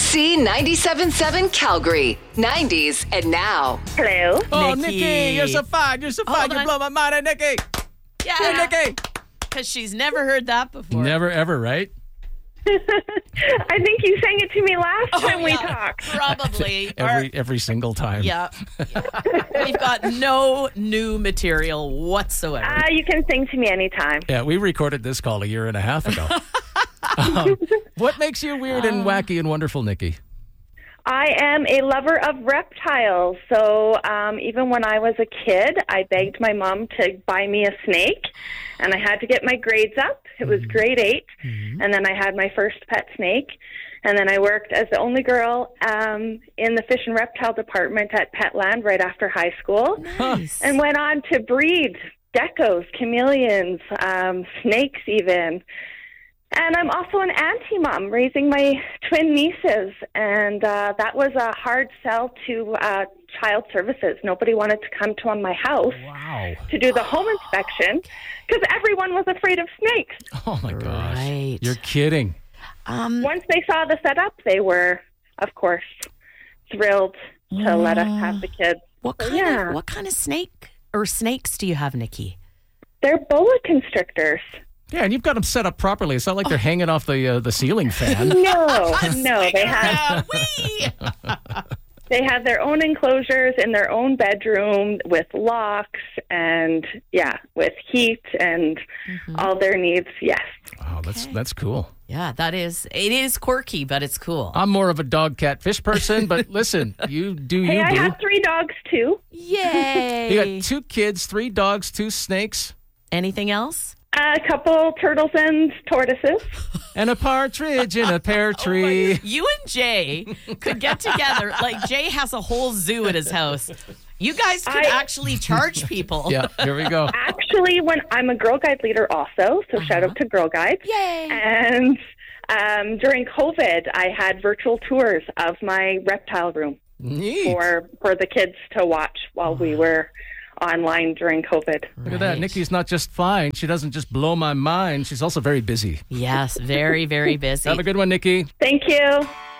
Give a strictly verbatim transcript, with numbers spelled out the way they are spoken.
C ninety-seven point seven Calgary, nineties and now. Hello. Oh, Nikki. Nikki, you're so fine. You're so fine. Hold You on. blow my mind, Nikki. Yeah. Hey, Nikki. Because she's never heard that before. Never, ever, right? I think you sang it to me last Oh, time we yeah, talked. Probably. Every Or- every single time. yeah. yeah. We've got no new material whatsoever. Uh, you can sing to me anytime. Yeah, we recorded this call a year and a half ago. um, what makes you weird and wacky and wonderful, Nikki? I am a lover of reptiles. So um, even when I was a kid, I begged my mom to buy me a snake, and I had to get my grades up. It was grade eight, Mm-hmm. and then I had my first pet snake. And then I worked as the only girl um, in the fish and reptile department at Petland right after high school, Nice. and went on to breed geckos, chameleons, um, snakes even. And I'm also an auntie mom, raising my twin nieces, and uh, that was a hard sell to uh, child services. Nobody wanted to come to my house Wow. to do the home inspection because everyone was afraid of snakes. Oh, my gosh. Right. You're kidding. Um, Once they saw the setup, they were, of course, thrilled to let us have the kids. what kind yeah. of what kind of snake or snakes do you have, Nikki? They're boa constrictors. Yeah, and you've got them set up properly. It's not like they're hanging off the uh, the ceiling fan. No, no, they have Uh, wee! they have their own enclosures in their own bedroom with locks and yeah, with heat and all their needs. Yes. Oh, that's that's cool. Yeah, that is. It is quirky, but it's cool. I'm more of a dog, cat, fish person, but listen, you do Hey, you, I boo. have three dogs too. Yay! You got two kids, three dogs, two snakes, Anything else? A couple turtles and tortoises. and a partridge in a pear tree. You and Jay could get together. Like, Jay has a whole zoo at his house. You guys could I- actually charge people. Yeah, here we go. Actually, when I'm a Girl Guide leader also, so shout out to Girl Guides. Yay! And um, during COVID, I had virtual tours of my reptile room Neat. for for the kids to watch while we were online during COVID. Look at that. Right. Nikki's not just fine. She doesn't just blow my mind. She's also very busy. Yes, very, very busy. Have a good one, Nikki. Thank you.